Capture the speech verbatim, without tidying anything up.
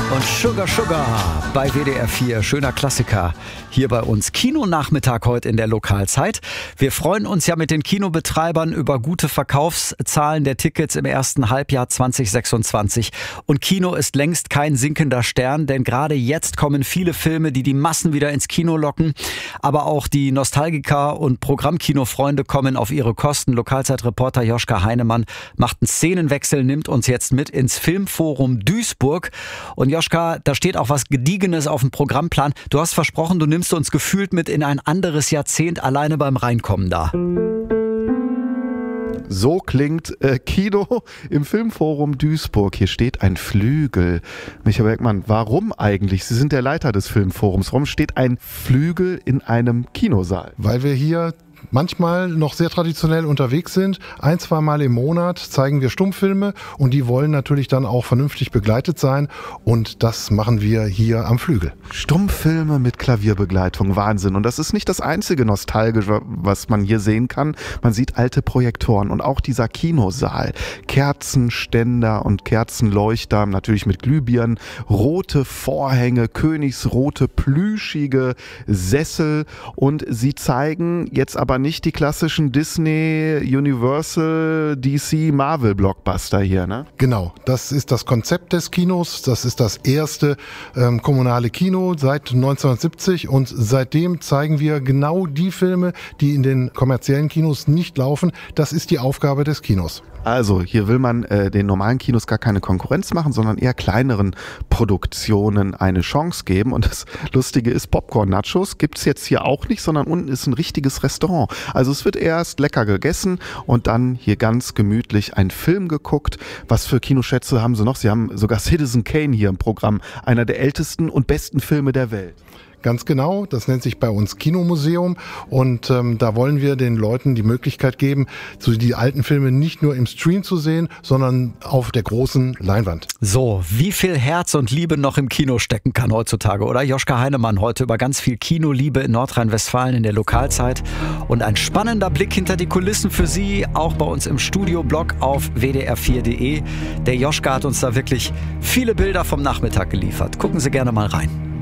Und Sugar Sugar bei W D R vier, schöner Klassiker hier bei uns. Kinonachmittag heute in der Lokalzeit. Wir freuen uns ja mit den Kinobetreibern über gute Verkaufszahlen der Tickets im ersten Halbjahr zwanzig sechsundzwanzig. Und Kino ist längst kein sinkender Stern, denn gerade jetzt kommen viele Filme, die die Massen wieder ins Kino locken. Aber auch die Nostalgiker und Programmkinofreunde kommen auf ihre Kosten. Lokalzeitreporter Joschka Heinemann macht einen Szenenwechsel, nimmt uns jetzt mit ins Filmforum Duisburg. Und Joschka, da steht auch was Gediegenes auf dem Programmplan. Du hast versprochen, du nimmst uns gefühlt mit in ein anderes Jahrzehnt alleine beim Reinkommen da. So klingt äh, Kino im Filmforum Duisburg. Hier steht ein Flügel. Michael Beckmann, warum eigentlich? Sie sind der Leiter des Filmforums. Warum steht ein Flügel in einem Kinosaal? Weil wir hier manchmal noch sehr traditionell unterwegs sind. Ein, zwei Mal im Monat zeigen wir Stummfilme und die wollen natürlich dann auch vernünftig begleitet sein und das machen wir hier am Flügel. Stummfilme mit Klavierbegleitung, Wahnsinn. Und das ist nicht das einzige Nostalgische, was man hier sehen kann. Man sieht alte Projektoren und auch dieser Kinosaal. Kerzenständer und Kerzenleuchter, natürlich mit Glühbirnen, rote Vorhänge, königsrote, plüschige Sessel und sie zeigen jetzt aber nicht die klassischen Disney, Universal, D C, Marvel-Blockbuster hier, ne? Genau, das ist das Konzept des Kinos. Das ist das erste ähm, kommunale Kino seit neunzehnhundertsiebzig und seitdem zeigen wir genau die Filme, die in den kommerziellen Kinos nicht laufen. Das ist die Aufgabe des Kinos. Also, hier will man äh, den normalen Kinos gar keine Konkurrenz machen, sondern eher kleineren Produktionen eine Chance geben. Und das Lustige ist, Popcorn-Nachos gibt's jetzt hier auch nicht, sondern unten ist ein richtiges Restaurant. Also es wird erst lecker gegessen und dann hier ganz gemütlich ein Film geguckt. Was für Kinoschätze haben sie noch? Sie haben sogar Citizen Kane hier im Programm, einer der ältesten und besten Filme der Welt. Ganz genau, das nennt sich bei uns Kinomuseum und ähm, da wollen wir den Leuten die Möglichkeit geben, so die alten Filme nicht nur im Stream zu sehen, sondern auf der großen Leinwand. So, wie viel Herz und Liebe noch im Kino stecken kann heutzutage, oder? Joschka Heinemann heute über ganz viel Kinoliebe in Nordrhein-Westfalen in der Lokalzeit und ein spannender Blick hinter die Kulissen für Sie, auch bei uns im Studioblog auf w d r vier punkt d e. Der Joschka hat uns da wirklich viele Bilder vom Nachmittag geliefert. Gucken Sie gerne mal rein.